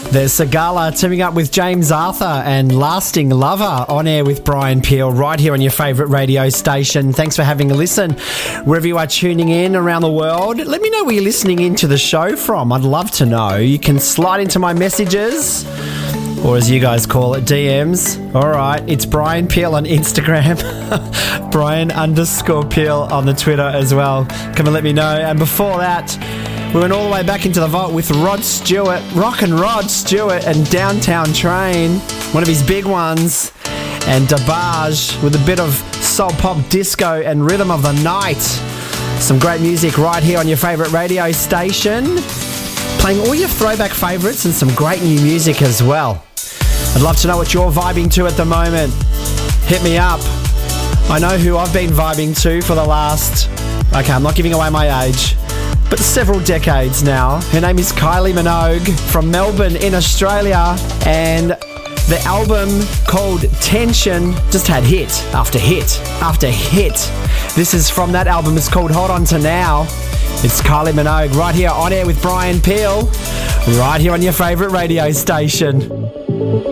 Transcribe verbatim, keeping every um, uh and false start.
There's Sagala teaming up with James Arthur and Lasting Lover on air with Brian Peel right here on your favourite radio station. Thanks for having a listen. Wherever you are tuning in around the world, let me know where you're listening into the show from. I'd love to know. You can slide into my messages, or as you guys call it, D Ms. All right, it's Brian Peel on Instagram. Brian underscore Peel on the Twitter as well. Come and let me know. And before that, we went all the way back into the vault with Rod Stewart, Rock and Rod Stewart and Downtown Train, one of his big ones, and DeBarge with a bit of soul pop disco and rhythm of the night. Some great music right here on your favourite radio station, playing all your throwback favourites and some great new music as well. I'd love to know what you're vibing to at the moment. Hit me up. I know who I've been vibing to for the last, okay, I'm not giving away my age, but several decades now. Her name is Kylie Minogue from Melbourne in Australia, and the album called Tension just had hit after hit after hit. This is from that album. It's called Hold On To Now. It's Kylie Minogue right here on air with Brian Peel, right here on your favourite radio station.